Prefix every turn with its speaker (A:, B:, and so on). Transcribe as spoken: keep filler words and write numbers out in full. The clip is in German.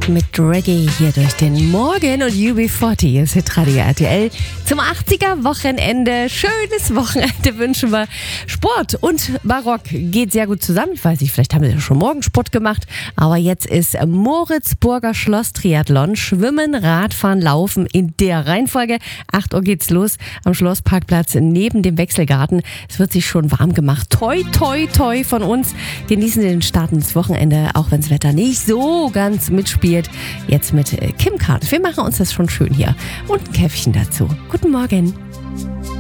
A: mit Reggae hier durch den Morgen und U B vierzig ist Hitradio R T L. Zum achtziger-Wochenende, schönes Wochenende wünschen wir. Sport und Barock geht sehr gut zusammen. Ich weiß nicht, vielleicht haben wir ja schon morgen Sport gemacht, aber jetzt ist Moritzburger Schloss Triathlon, Schwimmen, Radfahren, Laufen in der Reihenfolge. acht Uhr geht's los am Schlossparkplatz neben dem Wechselgarten. Es wird sich schon warm gemacht. Toi, toi, toi von uns. Genießen den Start ins Wochenende, auch wenn das Wetter nicht so ganz mitspielt. Jetzt mit Kim Kart. Wir machen uns das schon schön hier. Und ein Käffchen dazu. Guten Morgen.